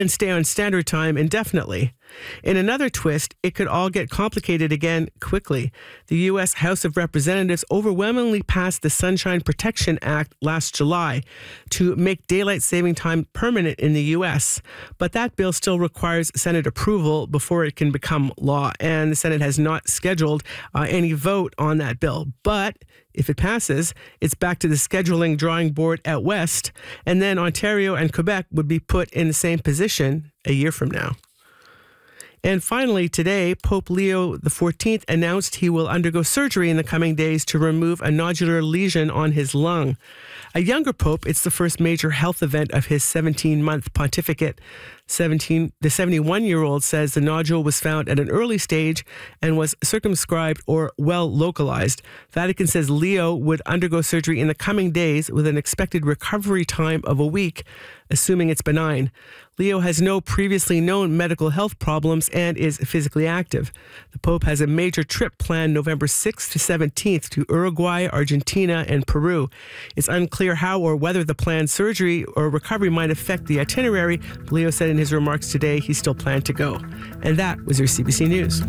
and stay on standard time indefinitely. In another twist, it could all get complicated again quickly. The U.S. House of Representatives overwhelmingly passed the Sunshine Protection Act last July to make daylight saving time permanent in the U.S. But that bill still requires Senate approval before it can become law, and the Senate has not scheduled any vote on that bill. But if it passes, it's back to the scheduling drawing board at West, and then Ontario and Quebec would be put in the same position a year from now. And finally, today, Pope Leo XIV announced he will undergo surgery in the coming days to remove a nodular lesion on his lung. A younger pope, it's the first major health event of his 17-month pontificate. The 71-year-old says the nodule was found at an early stage and was circumscribed or well localized. Vatican says Leo would undergo surgery in the coming days with an expected recovery time of a week, assuming it's benign. Leo has no previously known medical health problems and is physically active. The Pope has a major trip planned November 6th to 17th to Uruguay, Argentina, and Peru. It's unclear how or whether the planned surgery or recovery might affect the itinerary. Leo said in his remarks today he still planned to go. And that was your CBC News.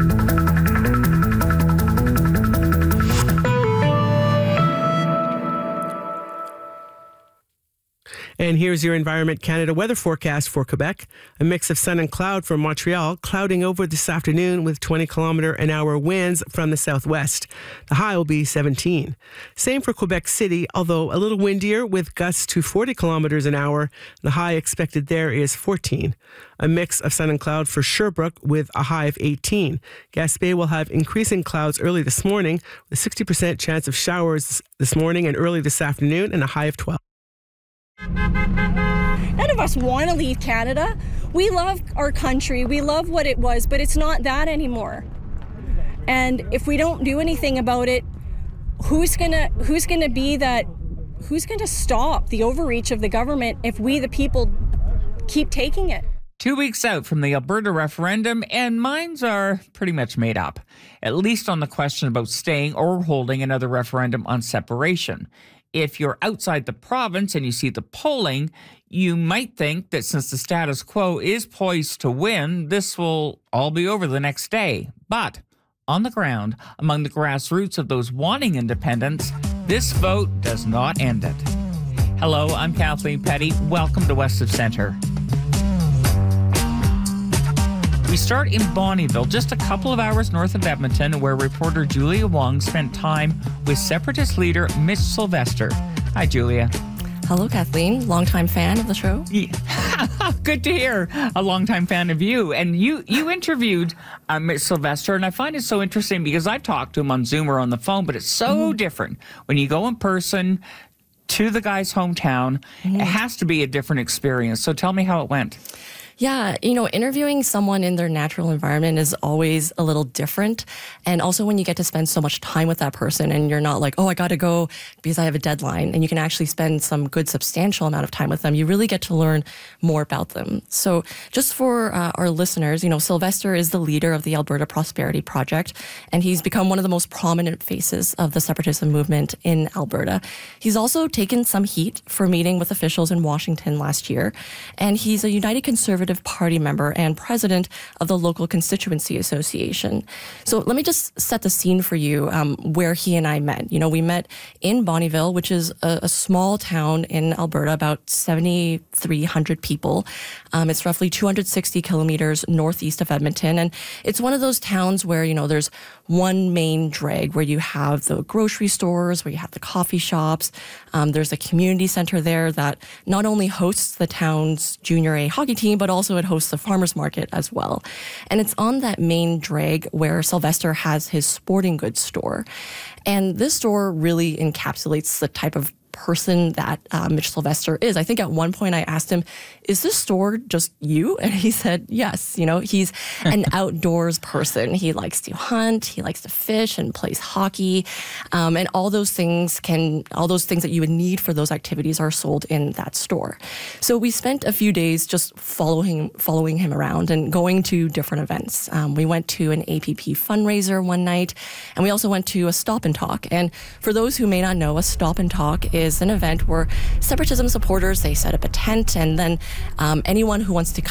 And here's your Environment Canada weather forecast for Quebec. A mix of sun and cloud from Montreal, clouding over this afternoon with 20-kilometer-an-hour winds from the southwest. The high will be 17. Same for Quebec City, although a little windier with gusts to 40 kilometers an hour. The high expected there is 14. A mix of sun and cloud for Sherbrooke with a high of 18. Gaspé will have increasing clouds early this morning with a 60% chance of showers this morning and early this afternoon and a high of 12. None of us want to leave Canada. We love our country. We love what it was, but it's not that anymore. And if we don't do anything about it, who's gonna stop the overreach of the government if we, the people, keep taking it? 2 weeks out from the Alberta referendum, and minds are pretty much made up, at least on the question about staying or holding another referendum on separation. If you're outside the province and you see the polling, you might think that since the status quo is poised to win, this will all be over the next day. But on the ground, among the grassroots of those wanting independence, this vote does not end it. Hello, I'm Kathleen Petty. Welcome to West of Centre. We start in Bonnyville, just a couple of hours north of Edmonton, where reporter Julia Wong spent time with Separatist leader Mitch Sylvester. Hi, Julia. Hello, Kathleen. Longtime fan of the show. Yeah. Good to hear. A longtime fan of you. And you interviewed Mitch Sylvester, and I find it so interesting because I've talked to him on Zoom or on the phone, but it's so different when you go in person to the guy's hometown. It has to be a different experience. So tell me how it went. Yeah, interviewing someone in their natural environment is always a little different. And also when you get to spend so much time with that person and you're not like, oh, I got to go because I have a deadline, and you can actually spend some good substantial amount of time with them, you really get to learn more about them. So just for our listeners, Sylvester is the leader of the Alberta Prosperity Project, and he's become one of the most prominent faces of the separatism movement in Alberta. He's also taken some heat for meeting with officials in Washington last year, and he's a United Conservative Party member and president of the local constituency association. So let me just set the scene for you where he and I met. We met in Bonnyville, which is a small town in Alberta, about 7,300 people. It's roughly 260 kilometers northeast of Edmonton. And it's one of those towns where, there's one main drag where you have the grocery stores, where you have the coffee shops. There's a community center there that not only hosts the town's junior A hockey team, but also it hosts a farmer's market as well. And it's on that main drag where Sylvester has his sporting goods store. And this store really encapsulates the type of person that Mitch Sylvester is. I think at one point I asked him, is this store just you? And he said, yes. He's an outdoors person. He likes to hunt, he likes to fish and plays hockey. And all those things that you would need for those activities are sold in that store. So we spent a few days just following him around and going to different events. We went to an APP fundraiser one night, and we also went to a Stop and Talk. And for those who may not know, a Stop and Talk is an event where separatism supporters, they set up a tent, and then anyone who wants to